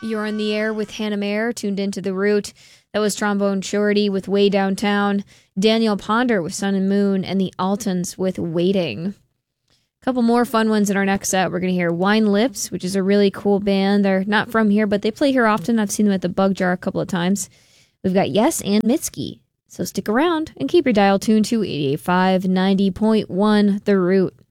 You're on the air with Hannah Mayer, tuned into The Root. That was Trombone Shorty with Way Downtown, Daniel Ponder with Sun and Moon, and the Altons with Waiting. A couple more fun ones in our next set. We're going to hear Wine Lips, which is a really cool band. They're not from here, but they play here often. I've seen them at the Bug Jar a couple of times. We've got Yes and Mitski. So stick around and keep your dial tuned to 88.5, 90.1 The Root.